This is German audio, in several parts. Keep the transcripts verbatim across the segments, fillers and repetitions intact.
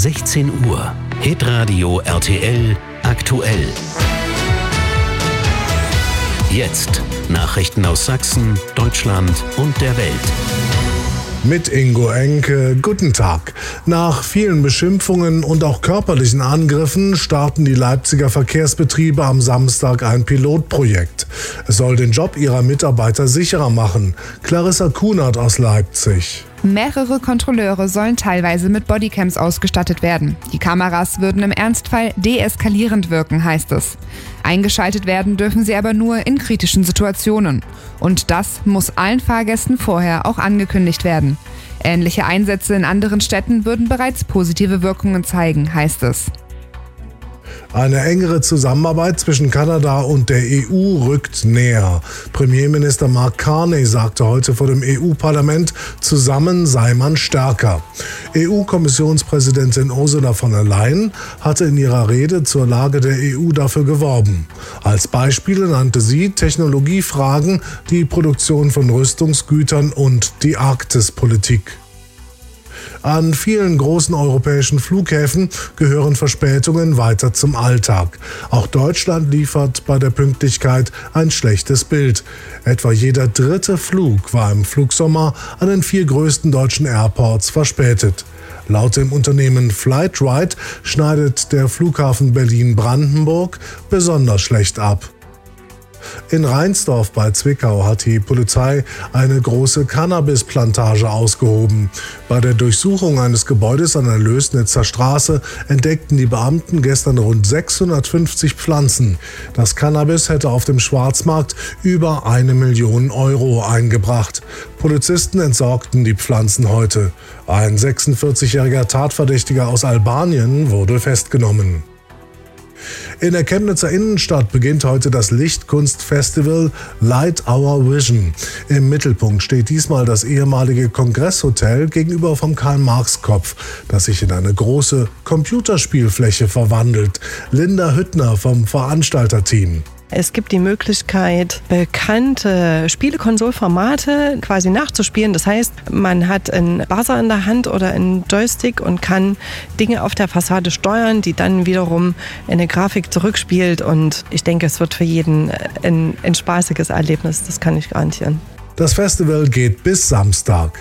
sechzehn Uhr. Hitradio R T L aktuell. Jetzt Nachrichten aus Sachsen, Deutschland und der Welt. Mit Ingo Enke, guten Tag. Nach vielen Beschimpfungen und auch körperlichen Angriffen starten die Leipziger Verkehrsbetriebe am Samstag ein Pilotprojekt. Es soll den Job ihrer Mitarbeiter sicherer machen. Clarissa Kunert aus Leipzig. Mehrere Kontrolleure sollen teilweise mit Bodycams ausgestattet werden. Die Kameras würden im Ernstfall deeskalierend wirken, heißt es. Eingeschaltet werden dürfen sie aber nur in kritischen Situationen. Und das muss allen Fahrgästen vorher auch angekündigt werden. Ähnliche Einsätze in anderen Städten würden bereits positive Wirkungen zeigen, heißt es. Eine engere Zusammenarbeit zwischen Kanada und der E U rückt näher. Premierminister Mark Carney sagte heute vor dem E U-Parlament, zusammen sei man stärker. E U-Kommissionspräsidentin Ursula von der Leyen hatte in ihrer Rede zur Lage der E U dafür geworben. Als Beispiele nannte sie Technologiefragen, die Produktion von Rüstungsgütern und die Arktispolitik. An vielen großen europäischen Flughäfen gehören Verspätungen weiter zum Alltag. Auch Deutschland liefert bei der Pünktlichkeit ein schlechtes Bild. Etwa jeder dritte Flug war im Flugsommer an den vier größten deutschen Airports verspätet. Laut dem Unternehmen Flightride schneidet der Flughafen Berlin-Brandenburg besonders schlecht ab. In Reinsdorf bei Zwickau hat die Polizei eine große Cannabisplantage ausgehoben. Bei der Durchsuchung eines Gebäudes an der Lößnitzer Straße entdeckten die Beamten gestern rund sechshundertfünfzig Pflanzen. Das Cannabis hätte auf dem Schwarzmarkt über eine Million Euro eingebracht. Polizisten entsorgten die Pflanzen heute. Ein sechsundvierzigjähriger Tatverdächtiger aus Albanien wurde festgenommen. In der Chemnitzer Innenstadt beginnt heute das Lichtkunstfestival Light Our Vision. Im Mittelpunkt steht diesmal das ehemalige Kongresshotel gegenüber vom Karl-Marx-Kopf, das sich in eine große Computerspielfläche verwandelt. Linda Hüttner vom Veranstalterteam. Es gibt die Möglichkeit, bekannte Spielekonsolformate quasi nachzuspielen. Das heißt, man hat einen Buzzer in der Hand oder einen Joystick und kann Dinge auf der Fassade steuern, die dann wiederum eine Grafik zurückspielt. Und ich denke, es wird für jeden ein, ein spaßiges Erlebnis. Das kann ich garantieren. Das Festival geht bis Samstag.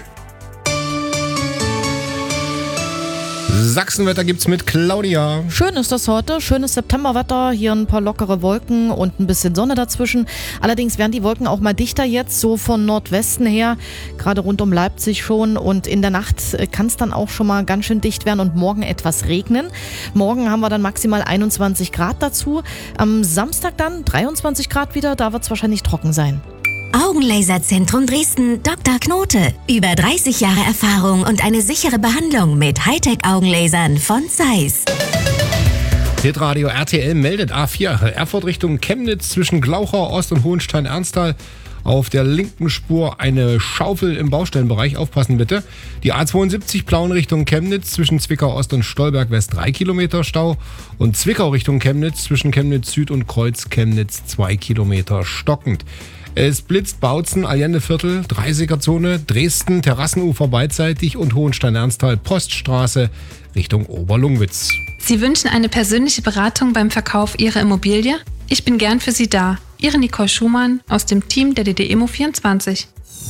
Sachsenwetter gibt's mit Claudia. Schön ist das heute, schönes Septemberwetter, hier ein paar lockere Wolken und ein bisschen Sonne dazwischen. Allerdings werden die Wolken auch mal dichter jetzt, so von Nordwesten her, gerade rund um Leipzig schon. Und in der Nacht kann es dann auch schon mal ganz schön dicht werden und morgen etwas regnen. Morgen haben wir dann maximal einundzwanzig Grad dazu. Am Samstag dann dreiundzwanzig Grad wieder, da wird es wahrscheinlich trocken sein. Augenlaserzentrum Dresden, Doktor Knote. Über dreißig Jahre Erfahrung und eine sichere Behandlung mit Hightech-Augenlasern von Zeiss. Hitradio R T L meldet A vier Erfurt Richtung Chemnitz zwischen Glauchau Ost und Hohenstein-Ernsthal. Auf der linken Spur eine Schaufel im Baustellenbereich. Aufpassen bitte. Die A zweiundsiebzig Plauen Richtung Chemnitz zwischen Zwickau Ost und Stolberg West drei Kilometer Stau. Und Zwickau Richtung Chemnitz zwischen Chemnitz Süd und Kreuz Chemnitz zwei Kilometer stockend. Es blitzt Bautzen, Allendeviertel, Dreißiger-Zone, Dresden, Terrassenufer beidseitig und Hohenstein-Ernsthal, Poststraße Richtung Oberlungwitz. Sie wünschen eine persönliche Beratung beim Verkauf Ihrer Immobilie? Ich bin gern für Sie da. Ihre Nicole Schumann aus dem Team der D D Immo vierundzwanzig.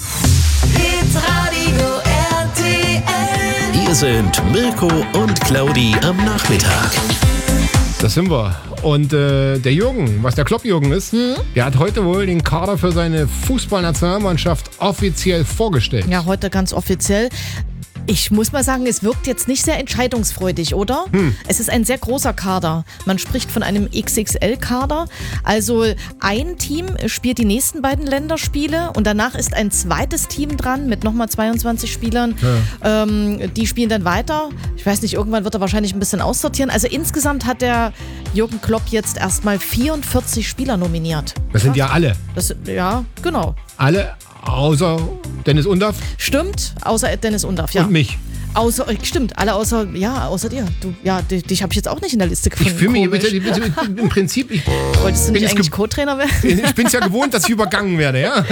Hitradio R T L. Hier sind Mirko und Claudi am Nachmittag. Das sind wir. Und äh, der Jürgen, was der Klopp-Jürgen ist, hm? der hat heute wohl den Kader für seine Fußballnationalmannschaft offiziell vorgestellt. Ja, heute ganz offiziell. Ich muss mal sagen, es wirkt jetzt nicht sehr entscheidungsfreudig, oder? Hm. Es ist ein sehr großer Kader. Man spricht von einem X X L-Kader. Also ein Team spielt die nächsten beiden Länderspiele und danach ist ein zweites Team dran mit nochmal zweiundzwanzig Spielern. Ja. Ähm, die spielen dann weiter. Ich weiß nicht, irgendwann wird er wahrscheinlich ein bisschen aussortieren. Also insgesamt hat der Jürgen Klopp jetzt erstmal vierundvierzig Spieler nominiert. Das sind ja alle. Das, ja, genau. Alle außer Dennis Undaff? Stimmt, außer Dennis Undaff, ja. Und mich. Außer, stimmt, alle außer, ja, außer dir. Du, ja, dich, dich habe ich jetzt auch nicht in der Liste gefunden. Ich fühle mich bitte, im Prinzip, ich, wolltest du nicht eigentlich ge- Co-Trainer werden? Ich bin es ja gewohnt, dass ich übergangen werde, ja.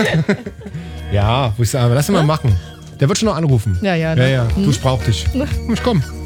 Ja, wo ich sage, lass ihn mal machen. Der wird schon noch anrufen. Ja, ja. Ne? Ne? Ja, ja. Du, ich brauch dich. Ich komm.